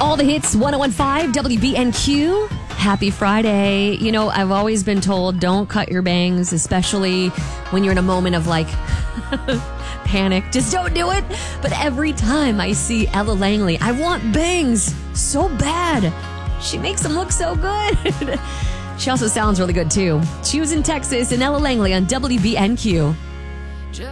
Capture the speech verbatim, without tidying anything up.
All the hits, one oh one five W B N Q. Happy Friday. You know, I've always been told don't cut your bangs, especially when you're in a moment of like panic. Just don't do it. But every time I see Ella Langley, I want bangs so bad. She makes them look so good. She also sounds really good too. She was in Texas and Ella Langley on W B N Q.